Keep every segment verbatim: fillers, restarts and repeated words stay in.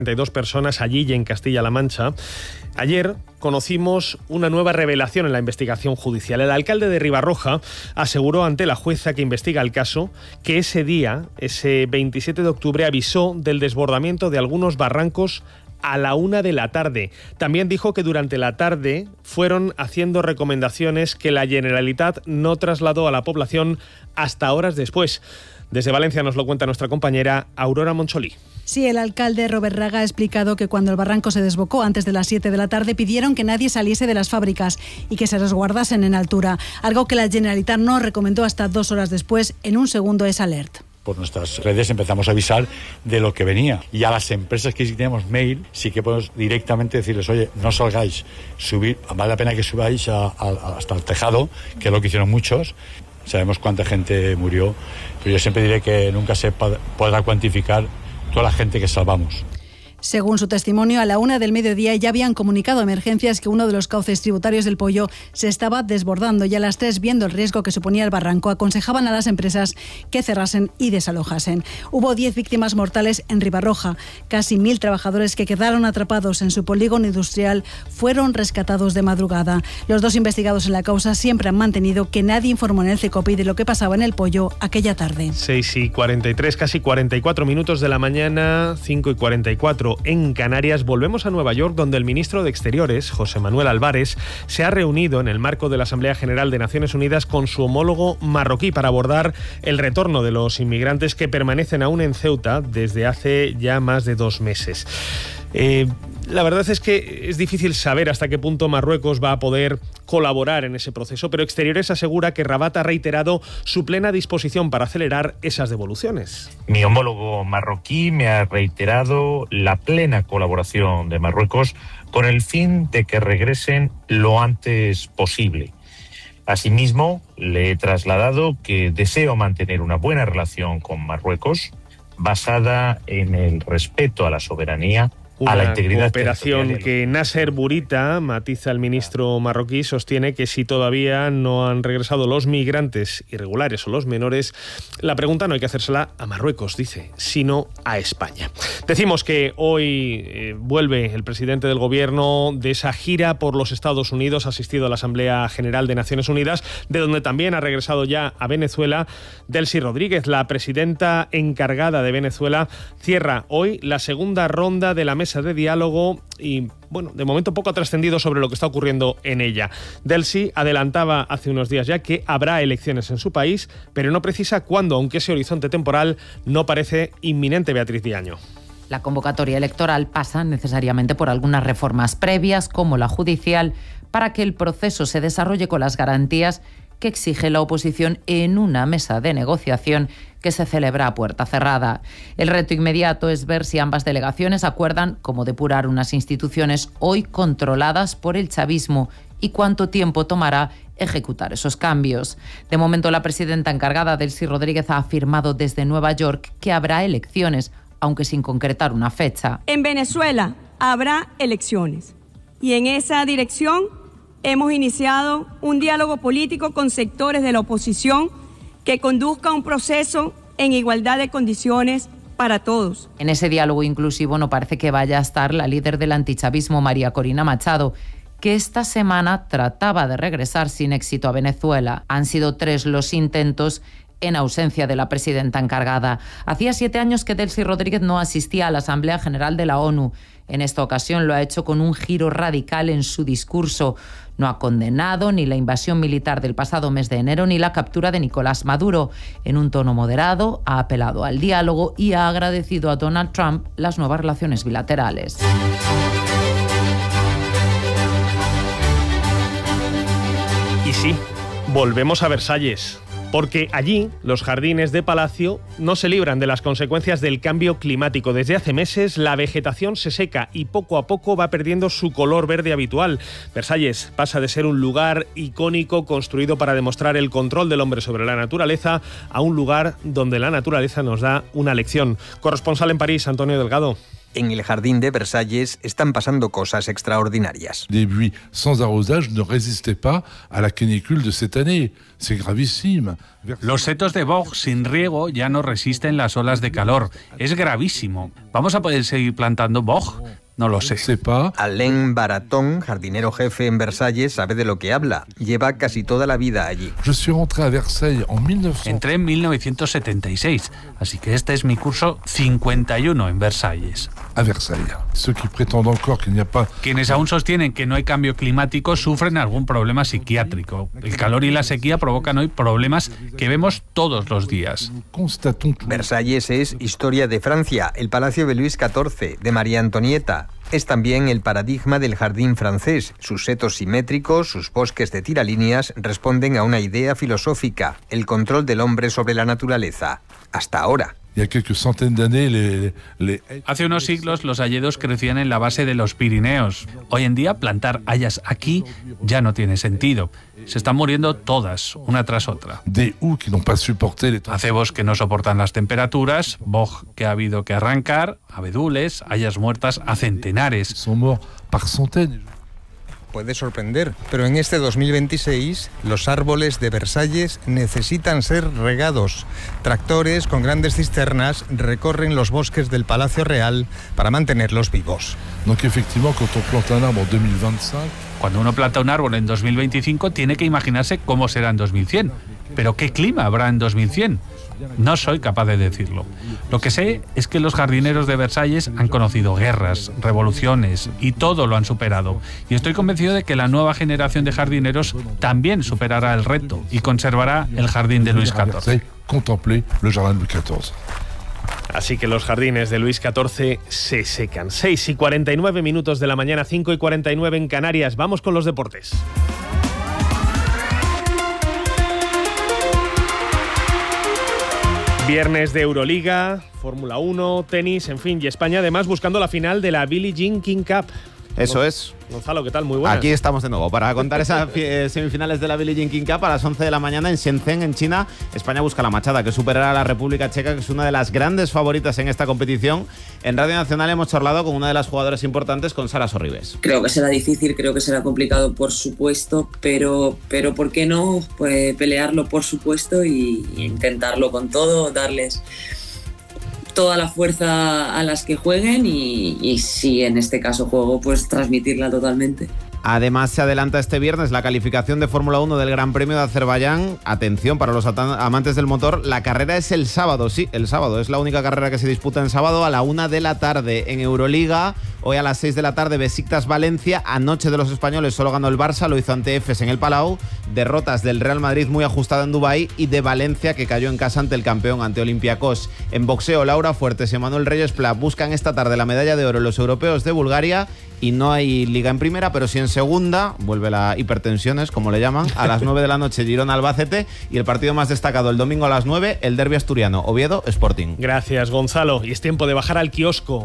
treinta y dos personas allí y en Castilla-La Mancha. Ayer conocimos una nueva revelación en la investigación judicial. El alcalde de Ribarroja aseguró ante la jueza que investiga el caso que ese día, ese veintisiete de octubre, avisó del desbordamiento de algunos barrancos a la una de la tarde. También dijo que durante la tarde fueron haciendo recomendaciones que la Generalitat no trasladó a la población hasta horas después. Desde Valencia nos lo cuenta nuestra compañera Aurora Moncholí. Sí, el alcalde Robert Raga ha explicado que cuando el barranco se desbocó antes de las siete de la tarde pidieron que nadie saliese de las fábricas y que se resguardasen en altura, algo que la Generalitat no recomendó hasta dos horas después en un segundo es alert. Por nuestras redes empezamos a avisar de lo que venía. Y a las empresas que sí tenemos mail, sí que podemos directamente decirles, oye, no salgáis, subir, vale la pena que subáis a, a, hasta el tejado, que es lo que hicieron muchos. Sabemos cuánta gente murió, pero yo siempre diré que nunca se podrá cuantificar toda la gente que salvamos. Según su testimonio, a la una del mediodía ya habían comunicado a emergencias que uno de los cauces tributarios del Poyo se estaba desbordando y a las tres, viendo el riesgo que suponía el barranco, aconsejaban a las empresas que cerrasen y desalojasen. Hubo diez víctimas mortales en Ribarroja. Casi mil trabajadores que quedaron atrapados en su polígono industrial fueron rescatados de madrugada. Los dos investigados en la causa siempre han mantenido que nadie informó en el CECOPI de lo que pasaba en el Poyo aquella tarde. seis y cuarenta y tres, casi cuarenta y cuatro minutos de la mañana, cinco y cuarenta y cuatro en Canarias. Volvemos a Nueva York, donde el ministro de Exteriores, José Manuel Álvarez, se ha reunido en el marco de la Asamblea General de Naciones Unidas con su homólogo marroquí para abordar el retorno de los inmigrantes que permanecen aún en Ceuta desde hace ya más de dos meses. Eh, la verdad es que es difícil saber hasta qué punto Marruecos va a poder colaborar en ese proceso, pero Exteriores asegura que Rabat ha reiterado su plena disposición para acelerar esas devoluciones. Mi homólogo marroquí me ha reiterado la plena colaboración de Marruecos con el fin de que regresen lo antes posible. Asimismo, le he trasladado que deseo mantener una buena relación con Marruecos basada en el respeto a la soberanía, Una a la integridad cooperación que Nasser Bourita, matiza el ministro marroquí, sostiene que si todavía no han regresado los migrantes irregulares o los menores, la pregunta no hay que hacérsela a Marruecos, dice, sino a España. Decimos que hoy eh, vuelve el presidente del gobierno de esa gira por los Estados Unidos, ha asistido a la Asamblea General de Naciones Unidas, de donde también ha regresado ya a Venezuela. Delcy Rodríguez, la presidenta encargada de Venezuela, cierra hoy la segunda ronda de la mesa de diálogo y, bueno, de momento poco ha trascendido sobre lo que está ocurriendo en ella. Delcy adelantaba hace unos días ya que habrá elecciones en su país, pero no precisa cuándo, aunque ese horizonte temporal no parece inminente. Beatriz Diaño. La convocatoria electoral pasa necesariamente por algunas reformas previas, como la judicial, para que el proceso se desarrolle con las garantías que exige la oposición en una mesa de negociación que se celebra a puerta cerrada. El reto inmediato es ver si ambas delegaciones acuerdan cómo depurar unas instituciones hoy controladas por el chavismo y cuánto tiempo tomará ejecutar esos cambios. De momento, la presidenta encargada, Delcy Rodríguez, ha afirmado desde Nueva York que habrá elecciones, aunque sin concretar una fecha. En Venezuela habrá elecciones y en esa dirección hemos iniciado un diálogo político con sectores de la oposición que conduzca un proceso en igualdad de condiciones para todos. En ese diálogo inclusivo no parece que vaya a estar la líder del antichavismo, María Corina Machado, que esta semana trataba de regresar sin éxito a Venezuela. Han sido tres los intentos en ausencia de la presidenta encargada. Hacía siete años que Delcy Rodríguez no asistía a la Asamblea General de la ONU. En esta ocasión lo ha hecho con un giro radical en su discurso. No ha condenado ni la invasión militar del pasado mes de enero ni la captura de Nicolás Maduro. En un tono moderado, ha apelado al diálogo y ha agradecido a Donald Trump las nuevas relaciones bilaterales. Y sí, volvemos a Versalles. Porque allí los jardines de Palacio no se libran de las consecuencias del cambio climático. Desde hace meses la vegetación se seca y poco a poco va perdiendo su color verde habitual. Versalles pasa de ser un lugar icónico construido para demostrar el control del hombre sobre la naturaleza a un lugar donde la naturaleza nos da una lección. Corresponsal en París, Antonio Delgado. En el jardín de Versalles están pasando cosas extraordinarias. Des buis sans arrosage ne résistaient pas à la canicule de cette année. C'est gravissime. Los setos de boj sin riego ya no resisten las olas de calor. Es gravísimo. ¿Vamos a poder seguir plantando boj? No lo sé. Alain Baraton, jardinero jefe en Versalles, sabe de lo que habla. Lleva casi toda la vida allí. Je suis rentré à Versailles en mille neuf cents. Entré en mil novecientos setenta y seis, así que este es mi curso cincuenta y uno en Versalles. A Versailles. Ceux qui prétendent encore qu'il n'y a pas... Quienes aún sostienen que no hay cambio climático sufren algún problema psiquiátrico. El calor y la sequía provocan hoy problemas que vemos todos los días. Versalles es historia de Francia, el Palacio de Luis catorce, de María Antonieta. Es también el paradigma del jardín francés. Sus setos simétricos, sus bosques de tiralíneas responden a una idea filosófica, el control del hombre sobre la naturaleza. Hasta ahora. Hace unos siglos los hayedos crecían en la base de los Pirineos. Hoy en día plantar hayas aquí ya no tiene sentido. Se están muriendo todas, una tras otra. Acebos que no soportan las temperaturas, boj que ha habido que arrancar, abedules, hayas muertas a centenares. Puede sorprender, pero en este dos mil veintiséis los árboles de Versalles necesitan ser regados. Tractores con grandes cisternas recorren los bosques del Palacio Real para mantenerlos vivos. Cuando uno planta un árbol en dos mil veinticinco tiene que imaginarse cómo será en dos mil cien. ¿Pero qué clima habrá en dos mil cien? No soy capaz de decirlo. Lo que sé es que los jardineros de Versalles han conocido guerras, revoluciones y todo lo han superado. Y estoy convencido de que la nueva generación de jardineros también superará el reto y conservará el jardín de Luis catorce. Así que los jardines de Luis catorce se secan. seis y cuarenta y nueve minutos de la mañana, cinco y cuarenta y nueve en Canarias. Vamos con los deportes. Viernes de Euroliga, Fórmula uno, tenis, en fin, y España además buscando la final de la Billie Jean King Cup. Eso es. Gonzalo, ¿qué tal? Muy buenas. Aquí estamos de nuevo para contar esas semifinales de la Billie Jean King Cup a las once de la mañana en Shenzhen, en China. España busca la machada, que superará a la República Checa, que es una de las grandes favoritas en esta competición. En Radio Nacional hemos charlado con una de las jugadoras importantes, con Sara Sorribes. Creo que será difícil, creo que será complicado, por supuesto, pero, pero ¿por qué no? Pues pelearlo, por supuesto, y, y intentarlo con todo, darles toda la fuerza a las que jueguen y, y si en este caso juego, pues transmitirla totalmente. Además, se adelanta este viernes la calificación de Fórmula uno del Gran Premio de Azerbaiyán. Atención para los amantes del motor, la carrera es el sábado, sí, el sábado. Es la única carrera que se disputa en sábado a la una de la tarde. En Euroliga, hoy a las seis de la tarde, Besiktas Valencia. Anoche de los españoles solo ganó el Barça, lo hizo ante Efes en el Palau. Derrotas del Real Madrid muy ajustada en Dubái y de Valencia, que cayó en casa ante el campeón, ante Olympiacos. En boxeo, Laura Fuertes y Manuel Reyes Pla buscan esta tarde la medalla de oro en los europeos de Bulgaria. Y no hay liga en primera, pero sí en segunda. Vuelve la hipertensiones, como le llaman. A las nueve de la noche, Girona-Albacete. Y el partido más destacado el domingo a las nueve, el derbi asturiano, Oviedo-Sporting. Gracias, Gonzalo. Y es tiempo de bajar al kiosco,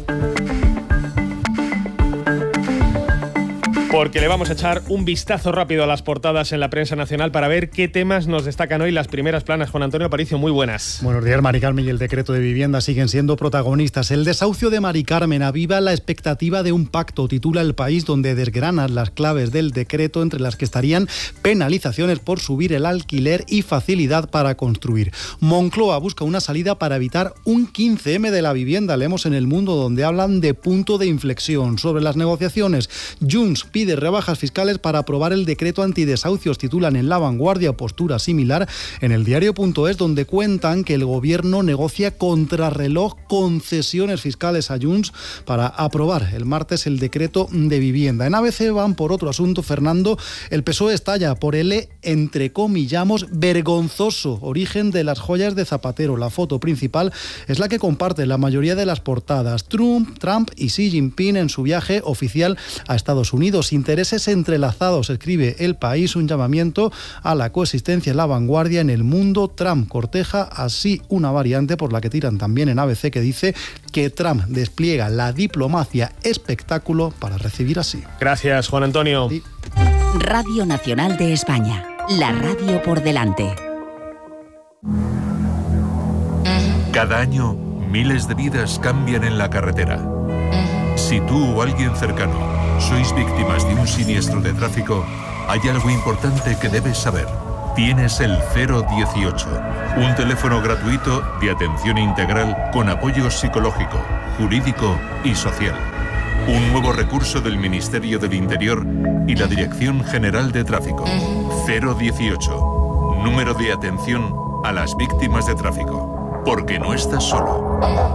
porque le vamos a echar un vistazo rápido a las portadas en la prensa nacional para ver qué temas nos destacan hoy las primeras planas. Juan Antonio Aparicio, muy buenas. Buenos días, Mari Carmen. Y el decreto de vivienda siguen siendo protagonistas. El desahucio de Mari Carmen aviva la expectativa de un pacto, titula El País, donde desgranan las claves del decreto, entre las que estarían penalizaciones por subir el alquiler y facilidad para construir. Moncloa busca una salida para evitar un quince eme de la vivienda. Leemos en El Mundo, donde hablan de punto de inflexión. Sobre las negociaciones, Junts pide pide rebajas fiscales para aprobar el decreto antidesahucios, titulan en La Vanguardia. Postura similar en el diario.es, donde cuentan que el gobierno negocia contrarreloj concesiones fiscales a Junts para aprobar el martes el decreto de vivienda. En A B C van por otro asunto, Fernando. El P S O E estalla por el, entrecomillamos, vergonzoso origen de las joyas de Zapatero. La foto principal es la que comparte la mayoría de las portadas. Trump, Trump y Xi Jinping en su viaje oficial a Estados Unidos. Intereses entrelazados, escribe El País, un llamamiento a la coexistencia en La Vanguardia. En El Mundo, Trump corteja así una variante por la que tiran también en A B C, que dice que Trump despliega la diplomacia espectáculo para recibir así. Gracias, Juan Antonio. Sí. Radio Nacional de España, la radio por delante. Cada año, miles de vidas cambian en la carretera. Si tú o alguien cercano sois víctimas de un siniestro de tráfico, hay algo importante que debes saber. Tienes el cero dieciocho, un teléfono gratuito de atención integral con apoyo psicológico, jurídico y social. Un nuevo recurso del Ministerio del Interior y la Dirección General de Tráfico. cero dieciocho, número de atención a las víctimas de tráfico. Porque no estás solo.